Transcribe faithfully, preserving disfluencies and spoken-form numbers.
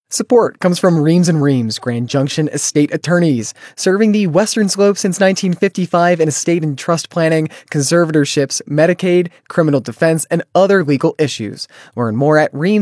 Support comes from Reams and Reams, Grand Junction Estate Attorneys, serving the Western Slope since nineteen fifty-five in estate and trust planning, conservatorships, Medicaid, criminal defense, and other legal issues. Learn more at reams